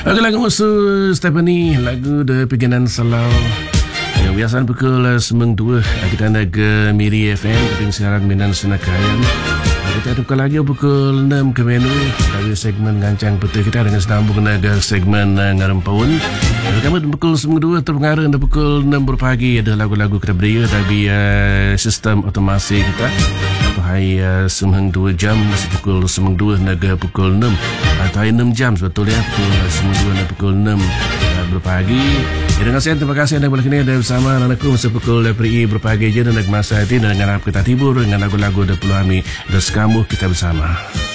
Okey, lagu musuh Stephanie, lagu The Piganan Salau. Yang biasa pukul 9.2 kita nak ke Miri FM tapi siaran Minan Senakayan. Kita tukar lagi pukul 6 ke menu dari segmen Gancang Putih kita dengan sambung ke segmen Ngarampawun. Kami pukul 9.2 terpengaruh dan pukul 6 berpagi ada lagu-lagu kita beri tapi sistem otomasi kita hai 2 jam pukul 9.2 naga pukul 6 atau 6 jam sebetulnya pukul 9.2 dan pukul 6 berpagi. Dengan saya terima kasih anda boleh kini ada bersama anakku sepukul PRI berpagi je dan masa ini dengan harap kita tibur dengan lagu-lagu 20 Ami dan sekamu kita bersama.